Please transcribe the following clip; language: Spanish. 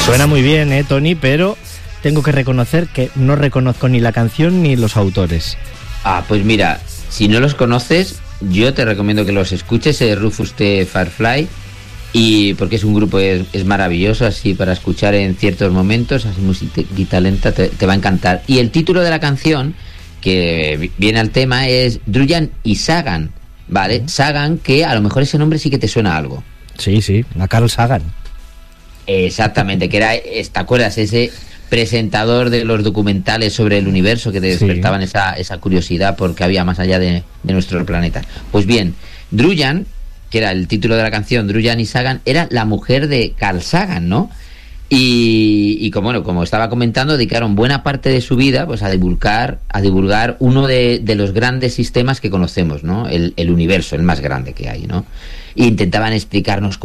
Suena muy bien, Tony, pero tengo que reconocer que no reconozco ni la canción ni los autores. Pues mira, si no los conoces, yo te recomiendo que los escuches, Rufus the Firefly, y porque es un grupo es maravilloso, así para escuchar en ciertos momentos, así musiquita lenta, te va a encantar. Y el título de la canción, que viene al tema, es Druyan y Sagan, ¿vale? Sagan, que a lo mejor ese nombre sí que te suena algo. Sí, a Carl Sagan. Exactamente, que era, ¿te acuerdas? Ese presentador de los documentales sobre el universo que te despertaban esa curiosidad por qué había más allá de nuestro planeta. Pues bien, Druyan, que era el título de la canción, Druyan y Sagan, era la mujer de Carl Sagan, ¿no? Y como estaba comentando, dedicaron buena parte de su vida pues a divulgar uno de los grandes sistemas que conocemos, ¿no? El universo, el más grande que hay, ¿no? E intentaban explicarnos